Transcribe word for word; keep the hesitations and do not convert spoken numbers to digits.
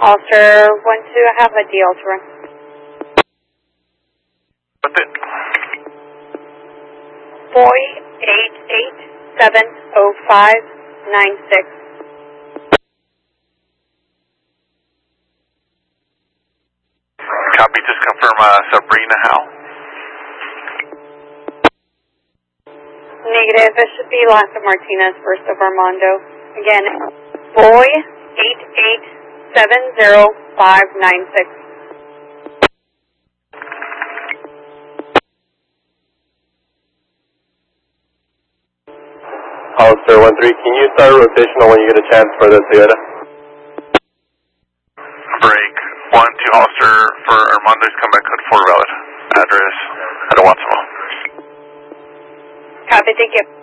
Officer one two, I have a D L to run. What's it? Boy eight eight seven oh five nine six. Copy, just confirm uh, Sabrina Howe. Negative, it should be Lassa Martinez, first of Armando. Again, boy eight eight seven oh five nine six. Officer one three, can you start rotational when you get a chance for the Toyota? Break. one two, officer for Armando's comeback code four valid. Address at Watsonville. Copy, thank you.